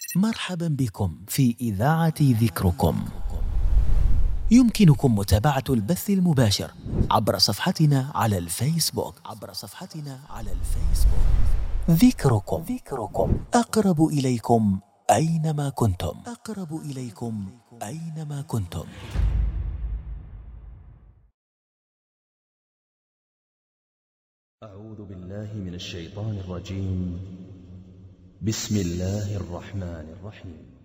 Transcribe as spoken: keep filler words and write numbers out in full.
مرحبا بكم في إذاعة ذكركم. يمكنكم متابعة البث المباشر عبر صفحتنا على الفيسبوك عبر صفحتنا على الفيسبوك ذكركم. ذكركم أقرب إليكم أينما كنتم. أقرب إليكم أينما كنتم. أعوذ بالله من الشيطان الرجيم. بسم الله الرحمن الرحيم.